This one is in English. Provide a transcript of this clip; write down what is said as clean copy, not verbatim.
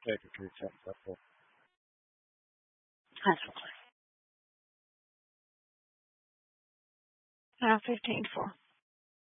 Zeker, kun je het zeggen. Dat, That's okay. 15-4.